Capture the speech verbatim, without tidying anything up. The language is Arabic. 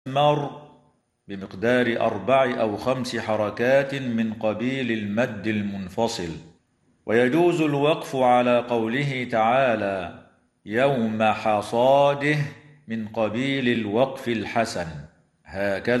مر بمقدار أربع أو خمس حركات من قبيل المد المنفصل. ويجوز الوقف على قوله تعالى يوم حصاده من قبيل الوقف الحسن، هكذا